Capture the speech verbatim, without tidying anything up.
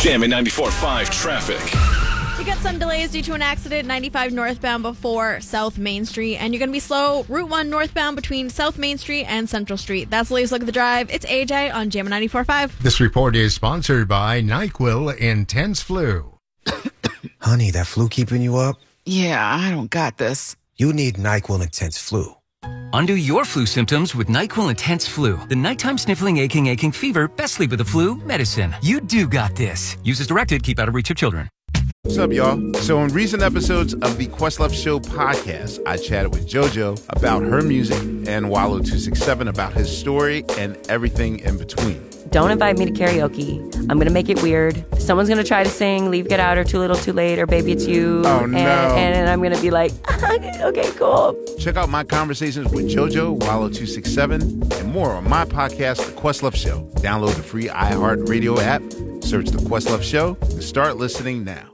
Jammin' ninety-four point five traffic. You got some delays due to an accident, ninety-five northbound before South Main Street, and you're going to be slow Route one northbound between South Main Street and Central Street. That's the latest look at the drive. It's A J on Jammin' ninety-four point five. This report is sponsored by NyQuil Intense Flu. Honey, that flu keeping you up? Yeah, I don't got this. You need NyQuil Intense Flu. Undo your flu symptoms with NyQuil Intense Flu. The nighttime sniffling, aching, aching fever, best sleep with the flu medicine. You do got this. Use as directed. Keep out of reach of children. What's up, y'all? So in recent episodes of the Questlove Show podcast, I chatted with JoJo about her music and Wallow two sixty-seven about his story and everything in between. Don't invite me to karaoke. I'm going to make it weird. Someone's going to try to sing Leave, Get Out, or Too Little, Too Late, or Baby It's You. Oh, and, no. And I'm going to be like, okay, cool. Check out my conversations with JoJo, Wallow two sixty-seven, and more on my podcast, The Questlove Show. Download the free iHeartRadio app, search The Questlove Show, and start listening now.